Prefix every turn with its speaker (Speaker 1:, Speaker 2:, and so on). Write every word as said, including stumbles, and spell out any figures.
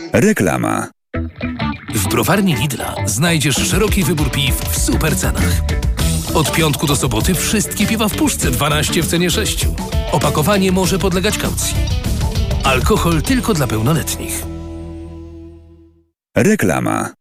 Speaker 1: Reklama.
Speaker 2: W browarni Lidla znajdziesz szeroki wybór piw w super cenach. Od piątku do soboty wszystkie piwa w puszce dwanaście w cenie sześciu. Opakowanie może podlegać kaucji. Alkohol tylko dla pełnoletnich.
Speaker 1: Reklama.